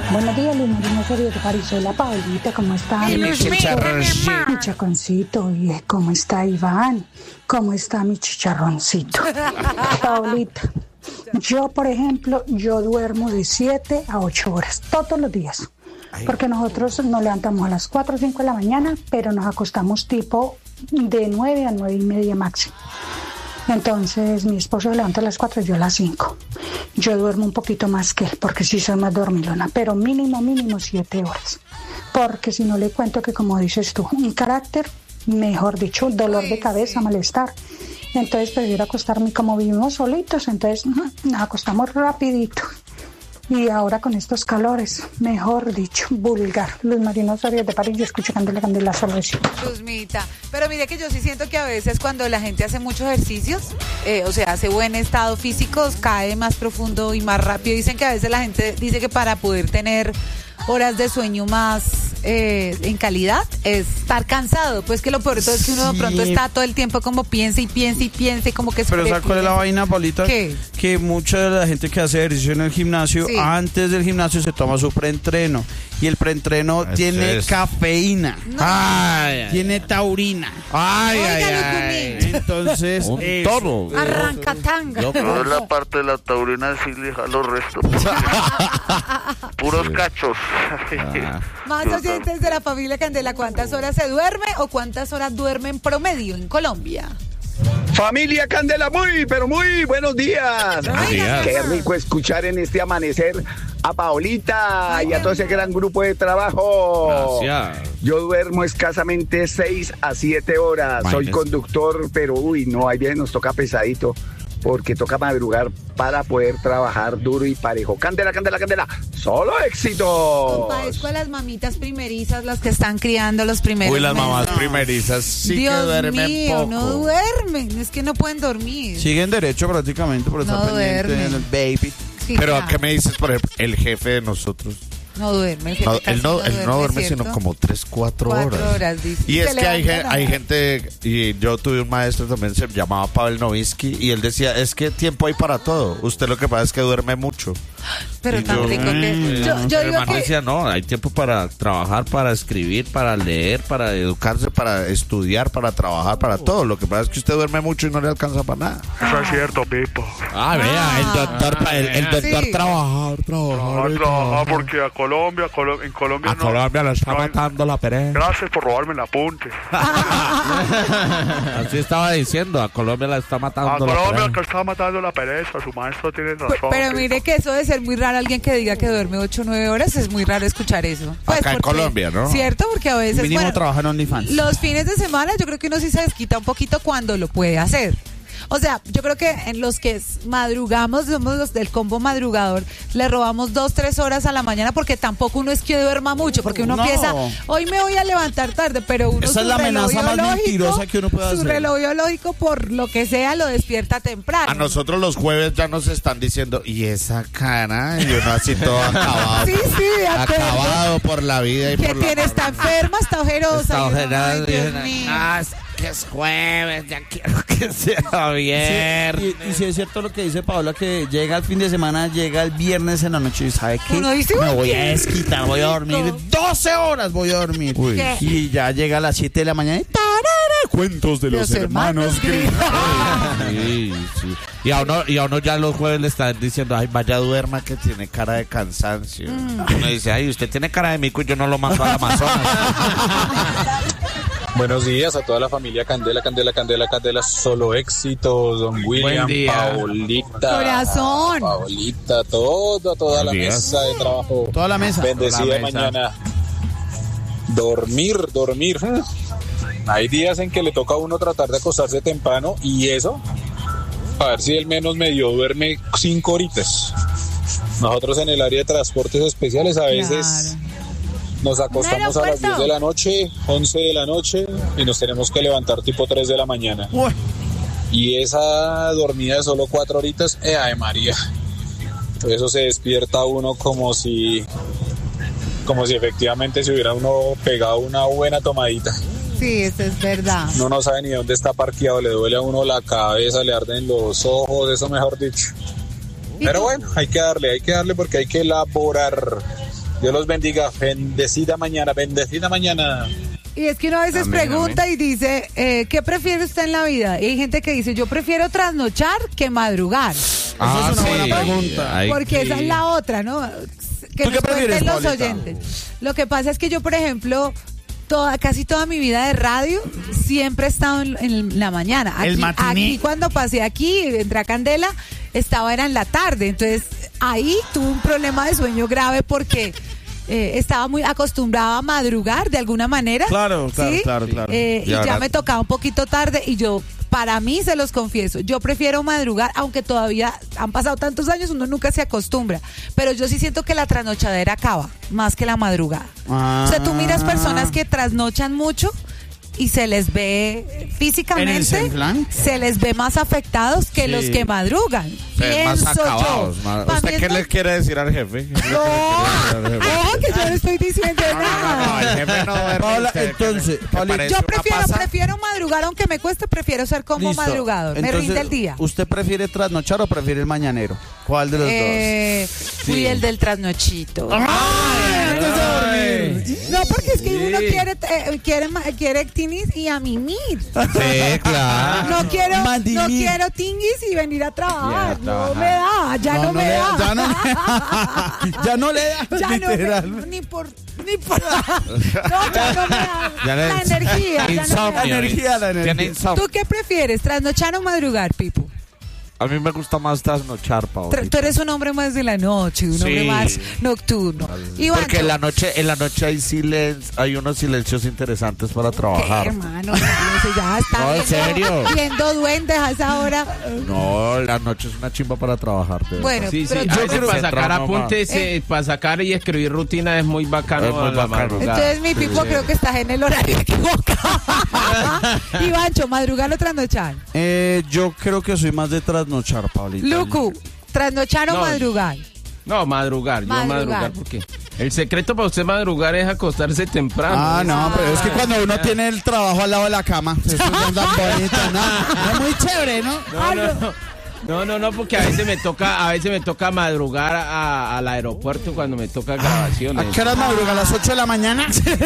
Buenos días, Luis Marino Osorio de París. Hola, Paulita, ¿cómo está? Mi chicharroncito. ¿Y cómo está Iván? ¿Cómo está mi chicharroncito? Paulita, yo, por ejemplo, yo duermo de 7 a 8 horas todos los días. Porque nosotros nos levantamos a las 4 o 5 de la mañana, pero nos acostamos tipo de 9 a 9 y media máximo. Entonces mi esposo se levanta a las 4, yo a las 5. Yo duermo un poquito más que él, porque sí soy más dormilona, pero mínimo 7 horas. Porque si no le cuento que, como dices tú, un carácter, mejor dicho, dolor de cabeza, malestar. Entonces prefiero acostarme, como vivimos solitos, entonces nos acostamos rapidito. Y ahora con estos calores, mejor dicho, vulgar. Luis Marino Osorio de París, yo escucho Candela Solecito. Luzmita, pero mire que yo sí siento que a veces cuando la gente hace muchos ejercicios, o sea, hace buen estado físico, cae más profundo y más rápido. Dicen que a veces la gente dice que para poder tener horas de sueño más en calidad es estar cansado, pues que lo peor de todo es que uno de pronto está todo el tiempo como piensa y como que... Pero ¿sabes cuál es la vaina, Paulita? ¿Qué? Que mucha de la gente que hace ejercicio en el gimnasio, sí, antes del gimnasio se toma su preentreno, y el preentreno tiene cafeína, tiene taurina. Entonces un toro. Arrancatanga. Yo la parte de la taurina sí le jalo resto. Puros cachos. Más oyentes de la familia Candela, ¿cuántas horas se duerme o cuántas horas duerme en promedio en Colombia? Familia Candela, pero muy buenos días. Buenos días. Qué rico escuchar en este amanecer a Paulita y a todo ese gran grupo de trabajo. Gracias. Yo duermo escasamente 6 a 7 horas. Soy conductor, pero no, hay veces nos toca pesadito, porque toca madrugar para poder trabajar duro y parejo. Candela, solo éxito. Compadezco a las mamitas primerizas, las que están criando los primeros Uy, las meses. mamás primerizas sí Dios que duermen mío, poco. no duermen, es que no pueden dormir. siguen derecho prácticamente por estar No pendiente duermen. del baby. Sí, Pero claro. ¿qué me dices, por ejemplo, el jefe de nosotros? No duerme, el jefe casi Él no duerme ¿cierto? sino como 3-4 horas. 4 horas, dice. Y es Se que hay levanta gente, y yo tuve un maestro también, se llamaba Pavel Novinsky, y él decía, es que tiempo hay para todo. Usted lo que pasa es que duerme mucho. Pero Y tan yo- rico que... Yo El digo man que... decía, no, hay tiempo para trabajar, para escribir, para leer, para educarse, para estudiar, para trabajar, para todo. Lo que pasa es que usted duerme mucho y no le alcanza para nada. Eso es cierto, Pipo. Ah, vea, el doctor Sí. trabajar, Porque en Colombia A Colombia le está matando la pereza. Gracias por robarme el apunte. Así estaba diciendo, a Colombia la está matando la pereza. que está matando la pereza. Su maestro tiene razón. Pero mire que eso de ser muy raro, alguien que diga que duerme 8 o 9 horas, es muy raro escuchar eso. Acá en Colombia, ¿no? Cierto, porque a veces... Mínimo bueno, trabaja en OnlyFans. los fines de semana yo creo que uno sí se desquita un poquito cuando lo puede hacer. O sea, yo creo que en los que madrugamos, somos los del combo madrugador, le robamos 2-3 horas a la mañana, porque tampoco uno es que duerma mucho, porque uno No. empieza, hoy me voy a levantar tarde, pero uno Esa su es la reloj amenaza más biológico, mentirosa que uno puede su hacer. reloj biológico, por lo que sea, lo despierta temprano. A nosotros los jueves ya nos están diciendo, y esa cara, y uno así todo acabado. Sí, de acuerdo. Acabado por la vida y Que por la tiene, está enferma, está ojerosa. Está Y uno, ojerada, ay, Dios dicen, mío. es que es jueves, ya quiero que sea viernes. Y si es cierto lo que dice Paola, que llega el fin de semana, llega el viernes en la noche y ¿sabe qué? Uno dice, me uy, voy a qué desquitar, voy a dormir rico. 12 horas, voy a dormir. Uy. ¿Qué? Y ya llega a las 7 de la mañana y ¡tarara! Cuentos de los hermanos Grimm. Sí, sí. Y a uno ya los jueves le están diciendo, ay, vaya duerma que tiene cara de cansancio. Uno dice, ay, usted tiene cara de mico y yo no lo mando al Amazonas. Buenos días a toda la familia Candela, solo éxitos, don William, día. Paolita, Corazón. Paolita, toda la Buenos días. mesa de trabajo, Toda la mesa. bendecida Toda la mesa. mañana. Dormir. Hay días en que le toca a uno tratar de acostarse temprano y eso, a ver si el menos medio duerme 5 horitas. Nosotros en el área de transportes especiales a veces nos acostamos a las 10 de la noche, 11 de la noche y nos tenemos que levantar tipo 3 de la mañana. Uy. Y esa dormida de solo 4 horitas, ¡ay María! Eso se despierta uno como si efectivamente se hubiera uno pegado una buena tomadita. Sí, eso es verdad. Uno no sabe ni dónde está parqueado, le duele a uno la cabeza, le arden los ojos, eso mejor dicho. Pero bueno, hay que darle porque hay que elaborar. Dios los bendiga. Bendecida mañana, bendecida mañana. Y es que uno a veces pregunta y dice, ¿qué prefiere usted en la vida? Y hay gente que dice, yo prefiero trasnochar que madrugar. Esa es una buena pregunta. Porque esa es la otra, ¿no? Que ¿Tú qué prefieres, los Paulita? oyentes. Lo que pasa es que yo, por ejemplo, casi toda mi vida de radio siempre he estado en la mañana. Aquí cuando pasé aquí, entré a Candela, era en la tarde. Entonces ahí tuve un problema de sueño grave porque estaba muy acostumbrada a madrugar de alguna manera. Claro. Y ya me tocaba un poquito tarde y para mí, se los confieso, yo prefiero madrugar, aunque todavía han pasado tantos años, uno nunca se acostumbra. Pero yo sí siento que la trasnochadera acaba, más que la madrugada. O sea, tú miras personas que trasnochan mucho y se les ve físicamente, se les ve más afectados que los que madrugan. Más acabados. ¿Usted qué le quiere decir al jefe? No, que yo no estoy diciendo nada. No, el jefe no duerme. Paula, entonces, Paulita, yo prefiero madrugar, aunque me cueste, prefiero ser como madrugador. Entonces, me rinde el día. ¿Usted prefiere trasnochar o prefiere el mañanero? ¿Cuál de los dos? Fui el del trasnochito. Antes de dormir. No, porque es que uno quiere tinis y a mimir. Sí, claro. No quiero tinguis y venir a trabajar. No me da, ya no me da. Ya no le da. Ya literal. no, ni por. No, ya no me da. La energía. Insomnio. La energía. Tiene insomnio. ¿Tú qué prefieres, trasnochar o madrugar, Pipo? A mí me gusta más trasnochar, Paola. Tú eres un hombre más de la noche, un hombre más nocturno. Porque en la noche hay unos silencios interesantes para trabajar. ¿Qué, hermano? Ya está. No, en serio. Viendo duendes a esa hora. No, la noche es una chimba para trabajar. Bueno, pero yo creo para sacar apuntes, para sacar y escribir rutina es muy bacano. Es muy bacano. Entonces mi Pipo creo que estás en el horario equivocado. Ivancho, ¿madrugar o trasnochar? Yo creo que soy más de trasnochar, Paulita. Lucu, ¿trasnochar o madrugar? No, madrugar. Yo madrugar porque el secreto para usted madrugar es acostarse temprano. No, pero es que cuando uno tiene el trabajo al lado de la cama, eso es tan bonito, ¿no? Es muy chévere, ¿no? No, porque a veces me toca madrugar al aeropuerto cuando me toca grabaciones. ¿A qué hora madruga? ¿A las 8 de la mañana?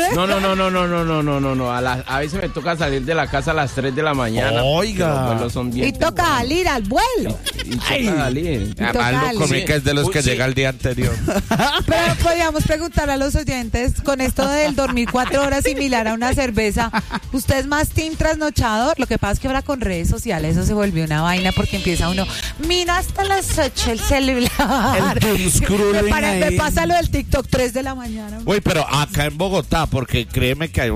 No. A veces me toca salir de la casa a las 3 de la mañana. Oiga. Y toca salir al vuelo. Y toca salir. Además, que es de los que llega el día anterior. Pero podríamos preguntar a los oyentes, con esto del dormir 4 horas similar a una cerveza, ¿usted es más team trasnochador? Lo que pasa es que ahora con redes sociales eso se volvió una vaina porque empieza uno, mira hasta las 8 el celular. Me pasa lo del TikTok 3 de la mañana. Uy, pero acá en Bogotá, porque créeme que hay